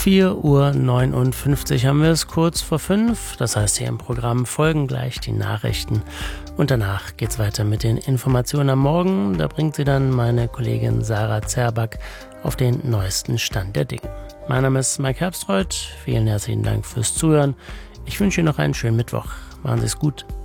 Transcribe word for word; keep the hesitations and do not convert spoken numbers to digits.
vier Uhr neunundfünfzig haben wir es, kurz vor fünf. Das heißt, hier im Programm folgen gleich die Nachrichten. Und danach geht's weiter mit den Informationen am Morgen. Da bringt sie dann meine Kollegin Sarah Zerback auf den neuesten Stand der Dinge. Mein Name ist Mike Herbstreuth. Vielen herzlichen Dank fürs Zuhören. Ich wünsche Ihnen noch einen schönen Mittwoch. Machen Sie es gut.